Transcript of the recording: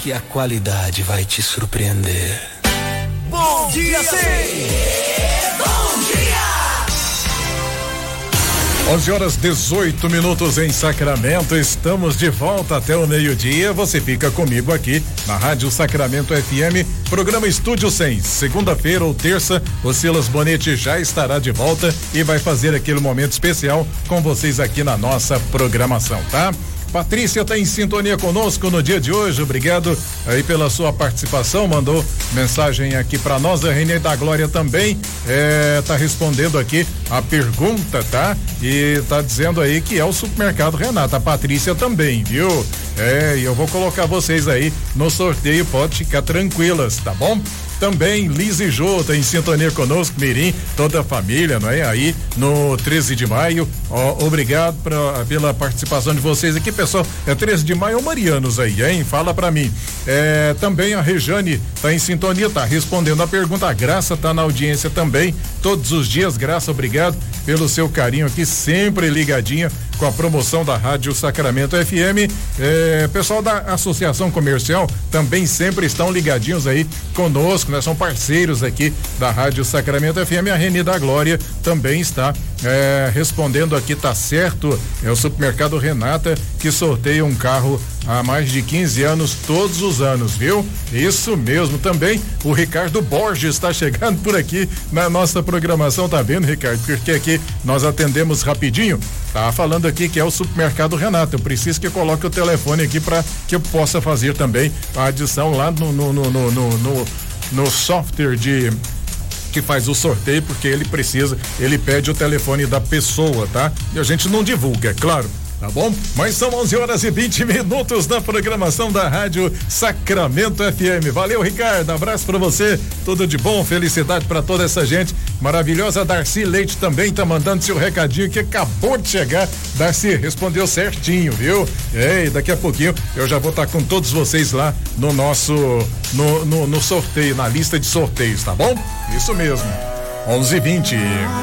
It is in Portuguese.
que a qualidade vai te surpreender. Bom dia, sim! Bom dia! 11h18 em Sacramento, estamos de volta até o meio-dia. Você fica comigo aqui na Rádio Sacramento FM, programa Estúdio 100. Segunda-feira ou terça, o Silas Bonetti já estará de volta e vai fazer aquele momento especial com vocês aqui na nossa programação, tá? Patrícia está em sintonia conosco no dia de hoje, obrigado aí pela sua participação, mandou mensagem aqui para nós. A Renê da Glória também tá respondendo aqui a pergunta, tá? E tá dizendo aí que é o Supermercado Renata. A Patrícia também, viu? E eu vou colocar vocês aí no sorteio, pode ficar tranquilas, tá bom? Também Liz e Jô tá em sintonia conosco, Mirim, toda a família, não é? Aí no 13 de maio, obrigado pela participação de vocês aqui, pessoal. É 13 de maio ou Marianos aí, hein? Fala pra mim. Também a Rejane tá em sintonia, tá respondendo a pergunta. A Graça tá na audiência também, todos os dias. Graça, obrigado pelo seu carinho aqui, sempre ligadinha com a promoção da Rádio Sacramento FM. Pessoal da Associação Comercial também sempre estão ligadinhos aí conosco, né? São parceiros aqui da Rádio Sacramento FM. A Renê da Glória também está respondendo aqui, tá certo, é o Supermercado Renata que sorteia um carro há mais de 15 anos, todos os anos, viu? Isso mesmo. Também o Ricardo Borges está chegando por aqui na nossa programação, tá vendo, Ricardo? Porque aqui nós atendemos rapidinho. Tá falando aqui que é o Supermercado Renata. Eu preciso que coloque o telefone aqui para que eu possa fazer também a adição lá no software que faz o sorteio, porque ele pede o telefone da pessoa, tá? E a gente não divulga, é claro. Tá bom? Mas são 11h20 na programação da Rádio Sacramento FM. Valeu, Ricardo. Abraço pra você. Tudo de bom, felicidade pra toda essa gente maravilhosa. Darcy Leite também tá mandando seu recadinho que acabou de chegar. Darcy, respondeu certinho, viu? E daqui a pouquinho eu já vou estar com todos vocês lá no nosso no sorteio, na lista de sorteios, tá bom? Isso mesmo. 11h20.